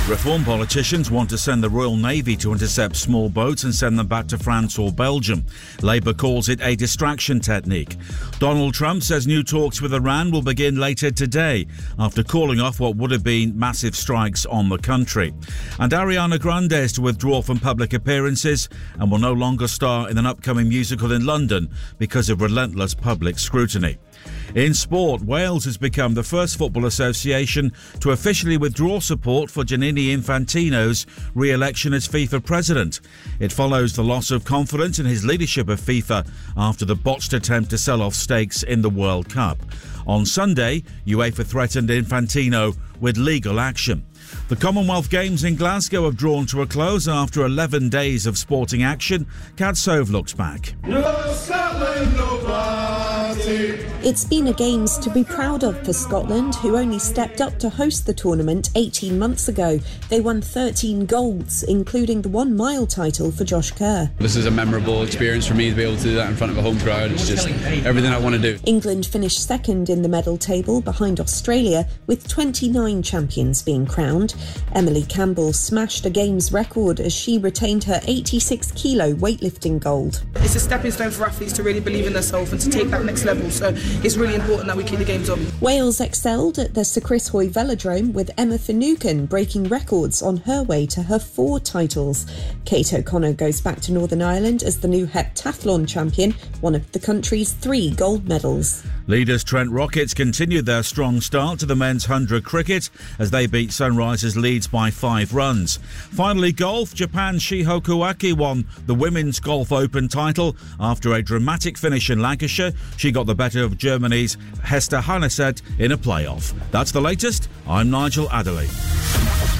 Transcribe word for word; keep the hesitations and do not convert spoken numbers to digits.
Reform politicians want to send the Royal Navy to intercept small boats and send them back to France or Belgium. Labour calls it a distraction technique. Donald Trump says new talks with Iran will begin later today after calling off what would have been massive strikes on the country. And Ariana Grande is to withdraw from public appearances and will no longer star in an upcoming musical in London because of relentless public scrutiny. In sport, Wales has become the first football association to officially withdraw support for Gianni Infantino's re-election as FIFA president. It follows the loss of confidence in his leadership of FIFA after the botched attempt to sell off stakes in the World Cup. On Sunday, UEFA threatened Infantino with legal action. The Commonwealth Games in Glasgow have drawn to a close after eleven days of sporting action. Kat Sove looks back. No Scotland, no party. It's been a Games to be proud of for Scotland, who only stepped up to host the tournament eighteen months ago. They won thirteen golds, including the one-mile title for Josh Kerr. This is a memorable experience for me to be able to do that in front of a home crowd. It's just everything I want to do. England finished second in the medal table behind Australia, with twenty-nine champions being crowned. Emily Campbell smashed a Games record as she retained her eighty-six kilo weightlifting gold. It's a stepping stone for athletes to really believe in themselves and to take that next level, so it's really important that we keep the Games up. Wales excelled at the Sir Chris Hoy Velodrome, with Emma Finucane breaking records on her way to her four titles. Kate O'Connor goes back to Northern Ireland as the new heptathlon champion, one of the country's three gold medals. Leaders Trent Rockets continued their strong start to the men's one hundred cricket as they beat Sunrisers Leeds by five runs. Finally, golf. Japan's Shiho Kuwaki won the Women's Golf Open title after a dramatic finish in Lancashire. She got the better of Germany's Hester Hanneset in a playoff. That's the latest. I'm Nigel Adderley.